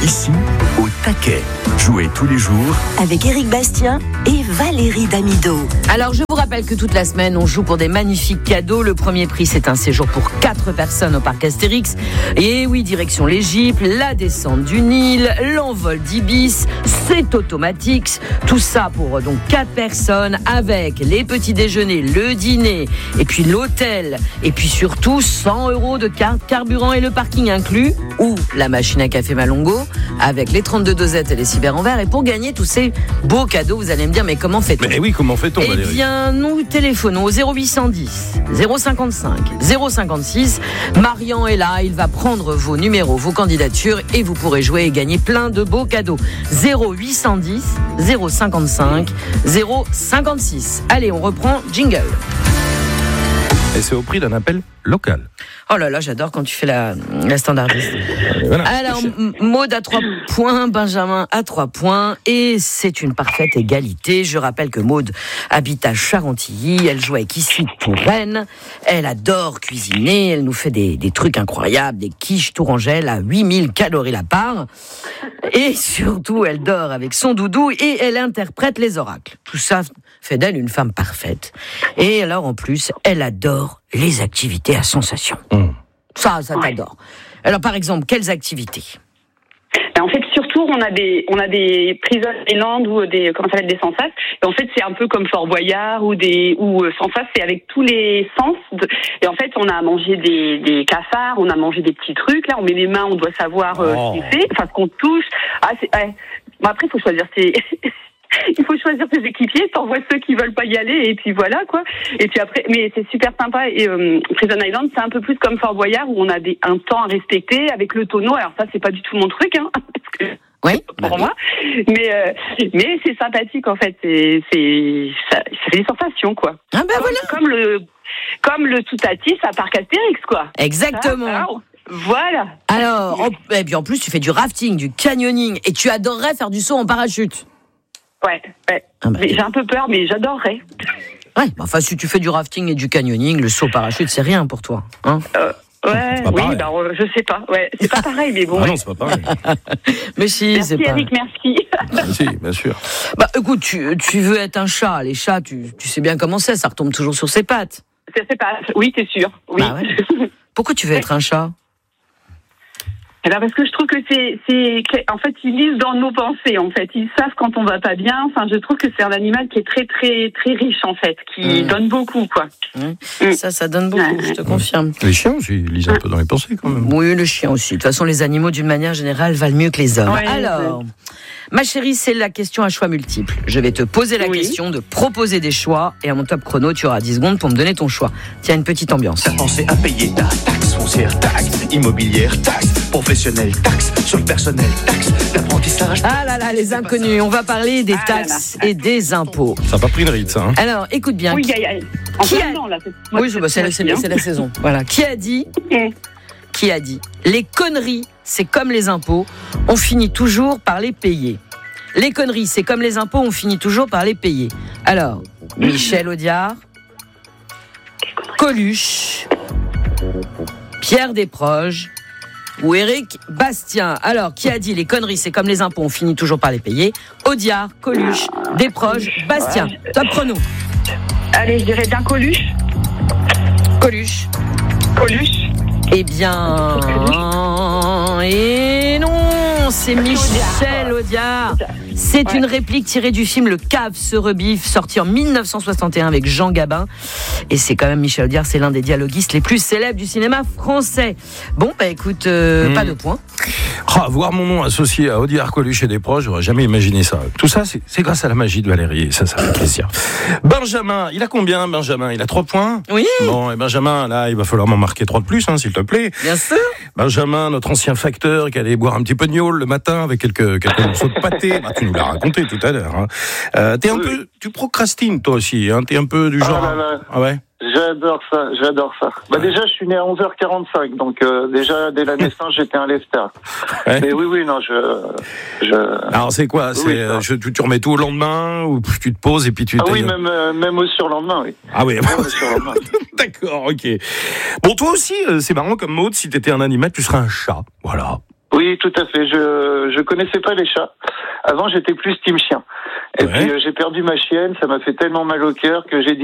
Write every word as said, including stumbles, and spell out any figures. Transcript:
Ici, au taquet. Jouez tous les jours avec Éric Bastien et Valérie Damido. Alors je vous rappelle que toute la semaine on joue pour des magnifiques cadeaux. Le premier prix c'est un séjour pour quatre personnes au parc Astérix. Et oui, direction l'Égypte, la descente du Nil, l'envol d'Ibis, c'est automatique. Tout ça pour donc quatre personnes avec les petits déjeuners, le dîner et puis l'hôtel. Et puis surtout cent euros de carte carburant et le parking inclus. Ou la machine à café Malongo avec les trente-deux dosettes et les cyber en verre. Et pour gagner tous ces beaux cadeaux, vous allez me dire, mais comment fait-on ? Mais oui, comment fait-on, Eh Valérie ? bien, nous téléphonons au zéro huit cent dix, zéro cinquante-cinq, zéro cinquante-six. Marian est là, il va prendre vos numéros, vos candidatures et vous pourrez jouer et gagner plein de beaux cadeaux. zéro huit cent dix, zéro cinquante-cinq, zéro cinquante-six. Allez, on reprend jingle. Et c'est au prix d'un appel local. Oh là là, j'adore quand tu fais la, la standardiste. Voilà. Alors, M- Maud à trois points, Benjamin à trois points, et c'est une parfaite égalité. Je rappelle que Maud habite à Charentilly, elle joue avec Ici pour Rennes, elle adore cuisiner, elle nous fait des, des trucs incroyables, des quiches tourangelles à huit mille calories la part, et surtout elle dort avec son doudou et elle interprète les oracles. Tout ça fait d'elle une femme parfaite. Et alors en plus, elle adore les activités à sensation. Mmh. Ça, ça t'adore. Alors par exemple, quelles activités ? En fait, surtout, on a des, on a des Prison Island ou des, comment ça s'appelle, des Sansas. Et en fait, c'est un peu comme Fort Boyard ou des, ou Sansas, c'est avec tous les sens. De, et en fait, on a mangé des, des cafards, on a mangé des petits trucs. Là, on met les mains, on doit savoir euh, oh. ce qu'on fait, enfin ce qu'on touche. Ah, c'est, ouais. Bon, après, il faut choisir ses. Il faut choisir ses équipiers, t'envoies ceux qui veulent pas y aller et puis voilà quoi. Et puis après, mais c'est super sympa. Et euh, Prison Island, c'est un peu plus comme Fort Boyard où on a des, un temps à respecter avec le tonneau. Alors ça, c'est pas du tout mon truc, hein, parce que oui, pour bah moi. Oui. Mais euh, mais c'est sympathique en fait. C'est c'est ça, ça fait des sensations quoi. Ah ben comme, voilà. Comme le comme le Toutatis à Parc Astérix quoi. Exactement. Ah, ah, voilà. Alors, en, et puis en plus, tu fais du rafting, du canyoning et tu adorerais faire du saut en parachute. Ouais, ouais. Ah bah, mais j'ai un peu peur, mais j'adorerais. Ouais, enfin, si tu fais du rafting et du canyoning, le saut parachute, c'est rien pour toi, hein euh, Ouais, oui, bah, je sais pas. Ouais, c'est pas pareil, mais bon. Ah ouais. non, c'est pas pareil. Mais si, merci c'est pas. Eric, merci. Si, bien sûr. Bah, écoute, tu, tu veux être un chat. Les chats, tu, tu sais bien comment c'est, ça retombe toujours sur ses pattes. C'est pas. Oui, c'est sûr. Oui. Bah ouais. Pourquoi tu veux être un chat ? Alors parce que je trouve que c'est, c'est, en fait, ils lisent dans nos pensées. En fait, ils savent quand on va pas bien. Enfin, je trouve que c'est un animal qui est très, très, très riche en fait, qui mmh. donne beaucoup, quoi. Mmh. Ça, ça donne beaucoup. Mmh. Je te confirme. Les chiens aussi, ils lisent un peu dans les pensées, quand même. Oui, les chiens aussi. De toute façon, les animaux, d'une manière générale, valent mieux que les hommes. Ouais, Alors, ouais. Ma chérie, c'est la question à choix multiples. Je vais te poser la oui. question, de proposer des choix, et à mon top chrono, tu auras dix secondes pour me donner ton choix. Tiens, une petite ambiance. T'as pensé à payer ta taxe foncière, taxe immobilière, taxe professionnelle, taxe sur le personnel, taxe d'apprentissage. Ah là là, les inconnus. On va parler des taxes ah et des impôts. Ça n'a pas pris de ride, ça. Hein. Alors, écoute bien. Oui, il y a, en qui plein a... temps, là. C'est... Oui, c'est, c'est, c'est, c'est, c'est la saison. Voilà. Qui a dit okay. Qui a dit les conneries, c'est comme les impôts, on finit toujours par les payer. Les conneries, c'est comme les impôts, on finit toujours par les payer. Alors, Michel Audiard, Coluche, Pierre Desproges ou Éric Bastien. Alors, qui a dit les conneries, c'est comme les impôts, on finit toujours par les payer ? Audiard, Coluche, Desproges, Bastien. Top chrono. Allez, je dirais bien Coluche. Coluche. Coluche. Eh bien... Et non, c'est Michel Audiard. C'est ouais. une réplique tirée du film Le Cave se rebiffe, sorti en dix-neuf cent soixante et un avec Jean Gabin. Et c'est quand même Michel Audiard, c'est l'un des dialoguistes les plus célèbres du cinéma français. Bon, bah écoute, euh, mmh. pas de points. Ah, voir mon nom associé à Audiard, Coluche et Desproges, j'aurais jamais imaginé ça. Tout ça, c'est, c'est grâce à la magie de Valérie. Ça, ça fait plaisir. Benjamin, il a combien, Benjamin ? Il a trois points ? Oui. Bon, et Benjamin, là, il va falloir m'en marquer trois de plus, hein, s'il te plaît. Bien sûr. Benjamin, notre ancien facteur, qui allait boire un petit peu de gnôle le matin avec quelques, quelques morceaux de pâté. Bah, tu nous l'as raconté tout à l'heure. Hein. Euh, t'es un oui. peu, tu procrastines, toi aussi, hein. T'es un peu du genre. Ah, là, là. Ah ouais. J'adore ça, j'adore ça. Bah déjà, je suis né à onze heures quarante-cinq, donc euh, déjà dès la naissance, j'étais un lester. Ouais. Mais oui, oui, non, je, je. Alors c'est quoi ? C'est, oui, euh, je, tu, tu remets tout au lendemain ou tu te poses et puis tu. Ah oui, même euh, même au surlendemain, oui. Ah oui. Même au surlendemain. D'accord, ok. Bon, toi aussi, euh, c'est marrant comme Maud. Si t'étais un animal, tu serais un chat. Voilà. Oui, tout à fait. Je je connaissais pas les chats. Avant, j'étais plus team chien. Et ouais. puis euh, j'ai perdu ma chienne. Ça m'a fait tellement mal au cœur que j'ai dit